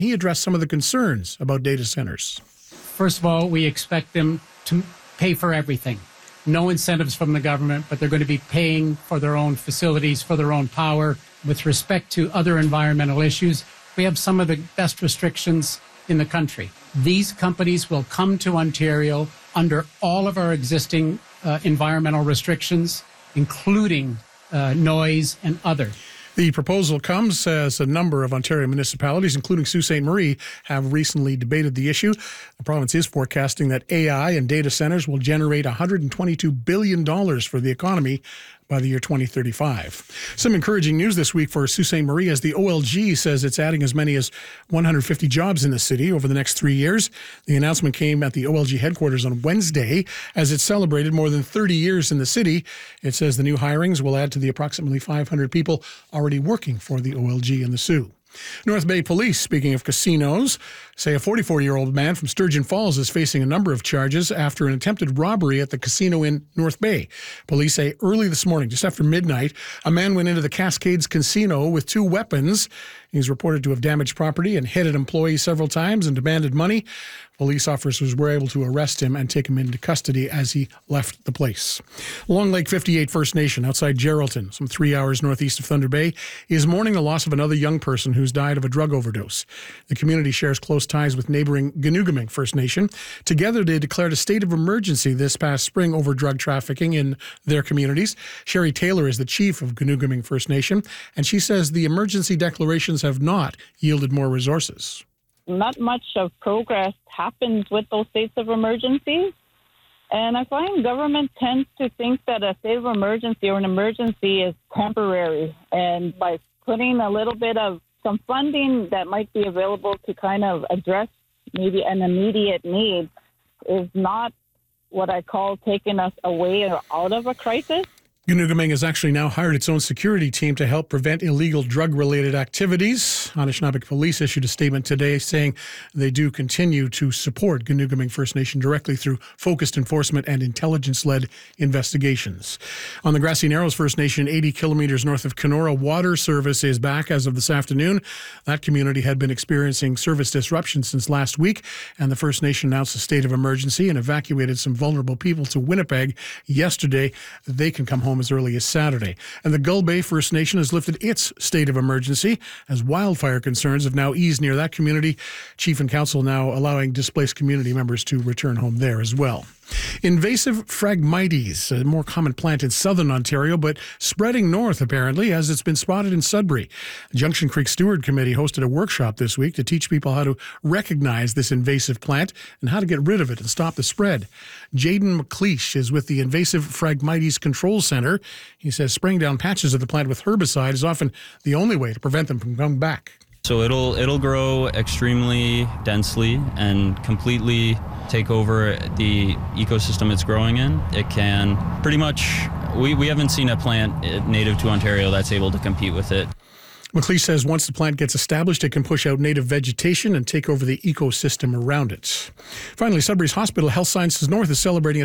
He addressed some of the concerns about data centers. First of all, we expect them to pay for everything. No incentives from the government, but they're going to be paying for their own facilities, for their own power. With respect to other environmental issues, we have some of the best restrictions in the country. These companies will come to Ontario under all of our existing environmental restrictions, including noise and other. The proposal comes as a number of Ontario municipalities, including Sault Ste. Marie, have recently debated the issue. The province is forecasting that AI and data centers will generate $122 billion for the economy by the year 2035. Some encouraging news this week for Sault Ste. Marie as the OLG says it's adding as many as 150 jobs in the city over the next 3 years. The announcement came at the OLG headquarters on Wednesday as it celebrated more than 30 years in the city. It says the new hirings will add to the approximately 500 people already working for the OLG in the Soo. North Bay Police, speaking of casinos, say a 44-year-old man from Sturgeon Falls is facing a number of charges after an attempted robbery at the casino in North Bay. Police say early this morning, just after midnight, a man went into the Cascades Casino with 2 weapons. He's reported to have damaged property and hit an employee several times and demanded money. Police officers were able to arrest him and take him into custody as he left the place. Long Lake 58 First Nation outside Geraldton, some 3 hours northeast of Thunder Bay, is mourning the loss of another young person who's died of a drug overdose. The community shares close ties with neighboring Ganoogaming First Nation. Together, they declared a state of emergency this past spring over drug trafficking in their communities. Sherry Taylor is the chief of Ganoogaming First Nation, and she says the emergency declarations have not yielded more resources. Not much of progress happens with those states of emergency. And I find government tends to think that a state of emergency or an emergency is temporary. And by putting a little bit of some funding that might be available to kind of address maybe an immediate need is not what I call taking us away or out of a crisis. Ganoogaming has actually now hired its own security team to help prevent illegal drug-related activities. Anishinaabe Police issued a statement today saying they do continue to support Ganoogaming First Nation directly through focused enforcement and intelligence-led investigations. On the Grassy Narrows First Nation, 80 kilometers north of Kenora, water service is back as of this afternoon. That community had been experiencing service disruption since last week, and the First Nation announced a state of emergency and evacuated some vulnerable people to Winnipeg yesterday. They can come home as early as Saturday. And the Gull Bay First Nation has lifted its state of emergency as wildfire concerns have now eased near that community. Chief and Council now allowing displaced community members to return home there as well. Invasive Phragmites, a more common plant in southern Ontario, but spreading north apparently as it's been spotted in Sudbury. The Junction Creek Steward Committee hosted a workshop this week to teach people how to recognize this invasive plant and how to get rid of it and stop the spread. Jaden McLeish is with the Invasive Phragmites Control Center. He says spraying down patches of the plant with herbicide is often the only way to prevent them from coming back. So it'll grow extremely densely and completely take over the ecosystem it's growing in. It can pretty much, we haven't seen a plant native to Ontario that's able to compete with it. McLeish says once the plant gets established, it can push out native vegetation and take over the ecosystem around it. Finally, Sudbury's Hospital Health Sciences North is celebrating a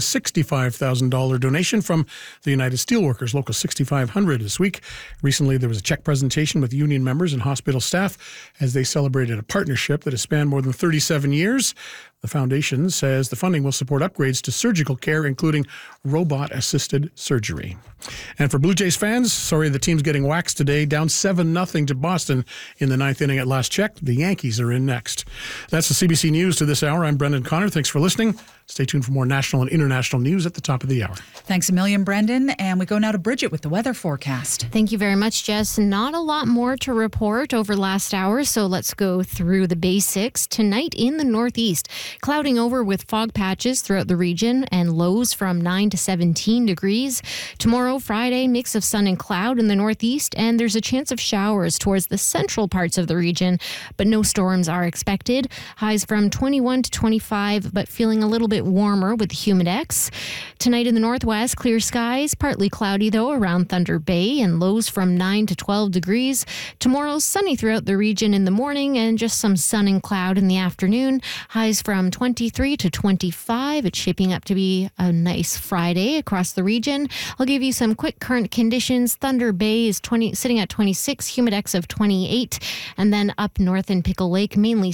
$65,000 donation from the United Steelworkers, Local 6500 this week. Recently, there was a check presentation with union members and hospital staff as they celebrated a partnership that has spanned more than 37 years. The foundation says the funding will support upgrades to surgical care, including robot-assisted surgery. And for Blue Jays fans, sorry the team's getting waxed today, down 7-0 to Boston in the ninth inning at last check. The Yankees are in next. That's the CBC News to this hour. I'm Brendan Connor. Thanks for listening. Stay tuned for more national and international news at the top of the hour. Thanks a million, Brendan. And we go now to Bridget with the weather forecast. Thank you very much, Jess. Not a lot more to report over last hour, so let's go through the basics. Tonight in the northeast, clouding over with fog patches throughout the region and lows from 9 to 17 degrees. Tomorrow, Friday, mix of sun and cloud in the northeast, and there's a chance of showers towards the central parts of the region, but no storms are expected. Highs from 21 to 25, but feeling a little bit warmer with humidex. Tonight in the northwest, clear skies, partly cloudy though around Thunder Bay, and lows from 9 to 12 degrees. Tomorrow, sunny throughout the region in the morning and just some sun and cloud in the afternoon. Highs from 23 to 25. It's shaping up to be a nice Friday across the region. I'll give you some quick current conditions. Thunder Bay is sitting at 26, humidex of 28, and then up north in Pickle Lake, mainly